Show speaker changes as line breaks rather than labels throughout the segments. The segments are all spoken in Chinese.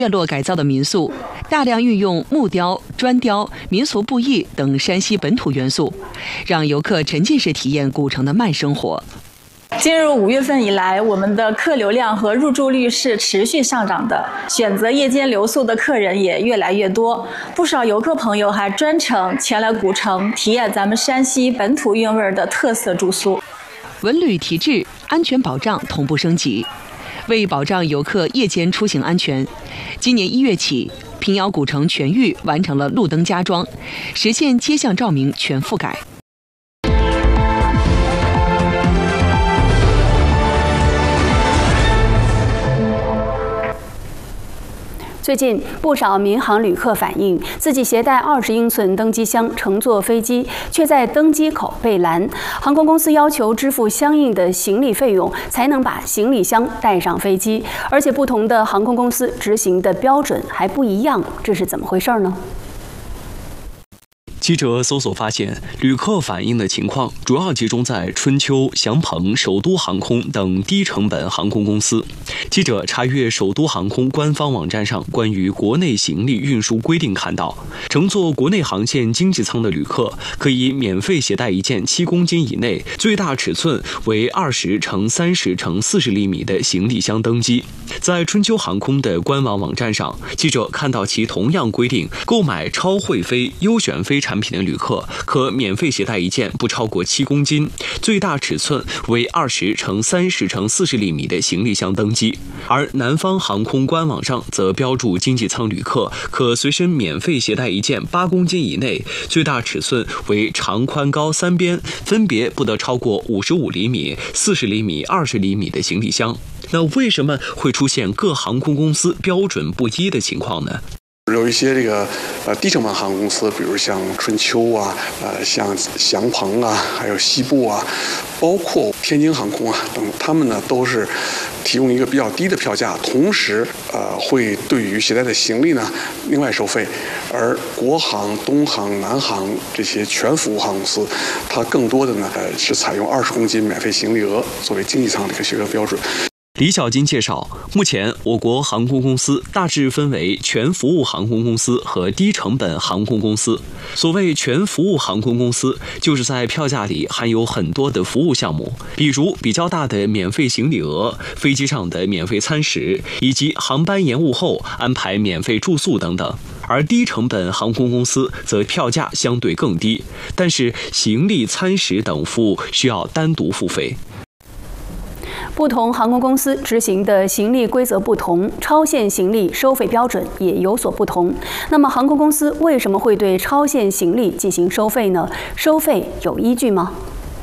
院落改造的民宿，大量运用木雕、砖雕、民俗布艺等山西本土元素，让游客沉浸式体验古城的慢生活。
进入5月份以来，我们的客流量和入住率是持续上涨的，选择夜间留宿的客人也越来越多。不少游客朋友还专程前来古城体验咱们山西本土韵味的特色住宿。
文旅提质、安全保障同步升级。为保障游客夜间出行安全，今年1月起，平遥古城全域完成了路灯加装，实现街巷照明全覆盖。
最近，不少民航旅客反映，自己携带20英寸登机箱乘坐飞机，却在登机口被拦。航空公司要求支付相应的行李费用，才能把行李箱带上飞机。而且，不同的航空公司执行的标准还不一样，这是怎么回事呢？
记者搜索发现，旅客反映的情况主要集中在春秋、祥鹏、首都航空等低成本航空公司。记者查阅首都航空官方网站上关于国内行李运输规定，看到，乘坐国内航线经济舱的旅客可以免费携带一件7公斤以内、最大尺寸为20×30×40厘米的行李箱登机。在春秋航空的官网网站上，记者看到其同样规定，购买超会飞、优选飞产品的旅客可免费携带一件不超过7公斤、最大尺寸为20×30×40厘米的行李箱登机。而南方航空官网上则标注，经济舱旅客可随身免费携带一件8公斤以内、最大尺寸为长宽高3边分别不得超过55厘米、40厘米、20厘米的行李箱。那为什么会出现各航空公司标准不一的情况呢？
有一些低成本航空公司，比如像春秋啊，像祥鹏啊，还有西部啊，包括天津航空啊等，他们呢都是提供一个比较低的票价，同时会对于携带的行李呢另外收费。而国航、东航、南航这些全服务航空公司，它更多的呢是采用20公斤免费行李额作为经济舱的一个学科标准。
李小金介绍，目前我国航空公司大致分为全服务航空公司和低成本航空公司。所谓全服务航空公司，就是在票价里含有很多的服务项目，比如比较大的免费行李额、飞机上的免费餐食，以及航班延误后安排免费住宿等等。而低成本航空公司则票价相对更低，但是行李、餐食等服务需要单独付费。
不同航空公司执行的行李规则不同，超限行李收费标准也有所不同。那么，航空公司为什么会对超限行李进行收费呢？收费有依据吗？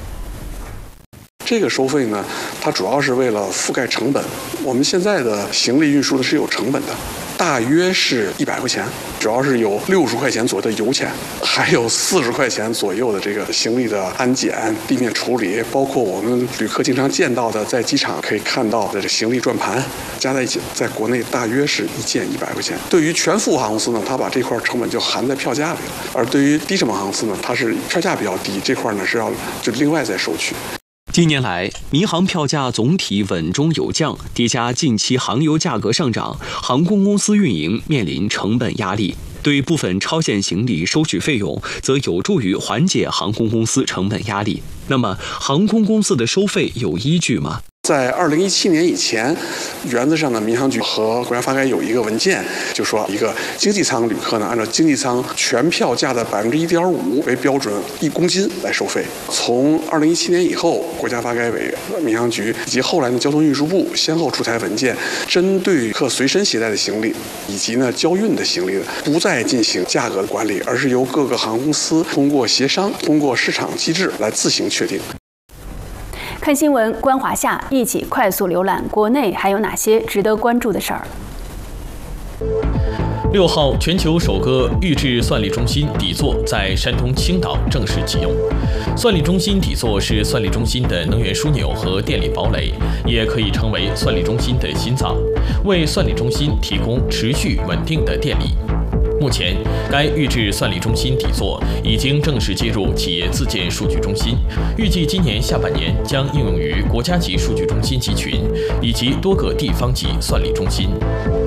这个收费呢，它主要是为了覆盖成本。我们现在的行李运输呢是有成本的，大约是100块钱，主要是有60块钱左右的油钱，还有40块钱左右的这个行李的安检、地面处理，包括我们旅客经常见到的在机场可以看到的这行李转盘，加在一起，在国内大约是一件100块钱。对于全服务航空公司呢，它把这块成本就含在票价里了；而对于低成本航空公司呢，它是票价比较低，这块呢是要就另外再收取。
近年来，民航票价总体稳中有降，叠加近期航油价格上涨，航空公司运营面临成本压力。对部分超限行李收取费用，则有助于缓解航空公司成本压力。那么，航空公司的收费有依据吗？
在2017年以前，原则上呢，民航局和国家发改委有一个文件，就说一个经济舱旅客呢，按照经济舱全票价的1.5%为标准1公斤来收费。从2017年以后，国家发改委、民航局以及后来的交通运输部先后出台文件，针对旅客随身携带的行李以及呢交运的行李，不再进行价格的管理，而是由各个航空公司通过协商、通过市场机制来自行确定。
看新闻，观华夏，一起快速浏览国内还有哪些值得关注的事儿。
6号，全球首个预制算力中心底座在山东青岛正式启用。算力中心底座是算力中心的能源枢纽和电力堡垒，也可以称为算力中心的心脏，为算力中心提供持续稳定的电力。目前，该预制算力中心底座已经正式接入企业自建数据中心，预计今年下半年将应用于国家级数据中心集群以及多个地方级算力中心。